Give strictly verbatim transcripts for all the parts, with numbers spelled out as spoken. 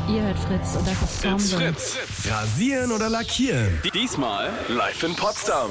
Ihr hört Fritz und das ist It's Zombie. Fritz. Rasieren oder lackieren? Diesmal live in Potsdam.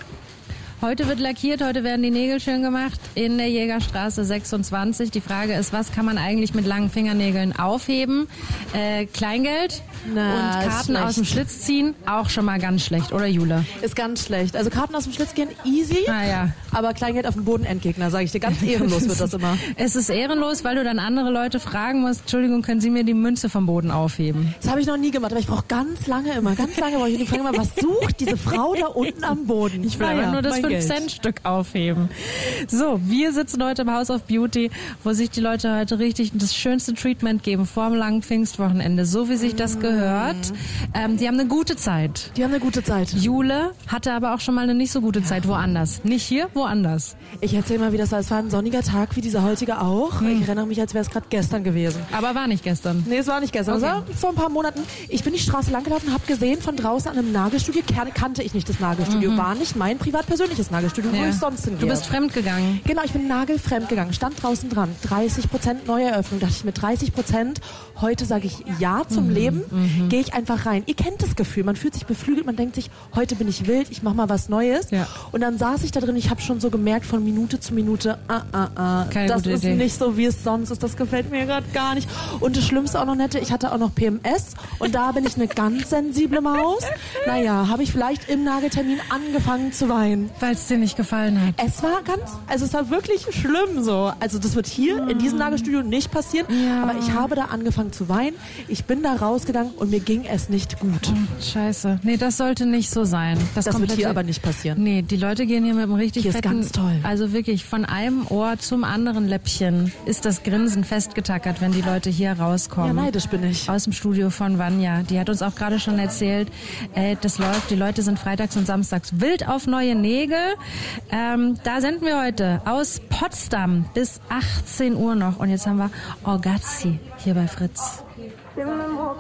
Heute wird lackiert, heute werden die Nägel schön gemacht in der Jägerstraße sechsundzwanzig. Die Frage ist, was kann man eigentlich mit langen Fingernägeln aufheben? Äh, Kleingeld Na, und Karten aus dem Schlitz ziehen, auch schon mal ganz schlecht, oder Jule? Ist ganz schlecht. Also Karten aus dem Schlitz gehen easy, Ah, ja. aber Kleingeld auf dem Boden Endgegner, sage ich dir. Ganz ehrenlos wird das immer. Es ist ehrenlos, weil du dann andere Leute fragen musst, Entschuldigung, können Sie mir die Münze vom Boden aufheben? Das habe ich noch nie gemacht, aber ich brauche ganz lange immer, ganz lange brauche ich. Ich frage immer, was sucht diese Frau da unten am Boden? Ich will Naja, einfach nur das mein fünf Cent Stück aufheben. So, wir sitzen heute im House of Beauty, wo sich die Leute heute richtig das schönste Treatment geben vor dem langen Pfingstwochenende, so wie sich das gehört. Ähm, die haben eine gute Zeit. Die haben eine gute Zeit. Jule hatte aber auch schon mal eine nicht so gute Zeit woanders. Nicht hier, woanders. Ich erzähle mal, wie das war. Es war ein sonniger Tag, wie dieser heutige auch. Ich erinnere mich, als wäre es gerade gestern gewesen. Aber war nicht gestern. Nee, es war nicht gestern. Okay. Es war vor ein paar Monaten. Ich bin die Straße lang gelaufen, habe gesehen, von draußen an einem Nagelstudio, kan- kannte ich nicht das Nagelstudio, Mhm. war nicht mein privat-persönliches Nagelstudio, wo Ja. ich sonst hingehe. Du bist fremd gegangen. Genau, ich bin nagelfremd gegangen, stand draußen dran. dreißig Prozent Neueröffnung. Dachte ich mit dreißig Prozent, heute sage ich Ja zum Mhm. Leben, gehe ich einfach rein. Ihr kennt das Gefühl, man fühlt sich beflügelt, man denkt sich, heute bin ich wild, ich mache mal was Neues. Ja. Und dann saß ich da drin, ich habe schon so gemerkt von Minute zu Minute, ah, ah, ah, Keine das gute ist Idee. nicht so, wie es sonst ist, das gefällt mir gerade gar nicht. Und das Schlimmste auch noch nette, ich hatte auch noch P M S und da bin ich eine ganz sensible Maus. Naja, habe ich vielleicht im Nageltermin angefangen zu weinen. Weil es dir nicht gefallen hat. Es war ganz, also es war wirklich schlimm so. Also das wird hier in diesem Nagelstudio nicht passieren, Ja. aber ich habe da angefangen zu weinen. Ich bin da rausgegangen und mir ging es nicht gut. Scheiße. Nee, das sollte nicht so sein. Das wird komplette- hier aber nicht passieren. Nee, die Leute gehen hier mit einem richtig Hier ist fetten... ganz toll. Also wirklich, von einem Ohr zum anderen Läppchen ist das Grinsen festgetackert, wenn die Leute hier rauskommen. Ja, neidisch bin ich. Aus dem Studio von Vanja. Die hat uns auch gerade schon erzählt, äh, das läuft, die Leute sind freitags und samstags wild auf neue Nägel. Ähm, da senden wir heute aus Potsdam bis achtzehn Uhr noch. Und jetzt haben wir Orgazzi hier bei Fritz.